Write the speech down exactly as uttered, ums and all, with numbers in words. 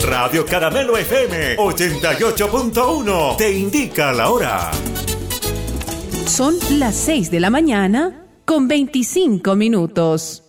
Radio Caramelo F M ochenta y ocho punto uno te indica la hora. Son las seis de la mañana con veinticinco minutos.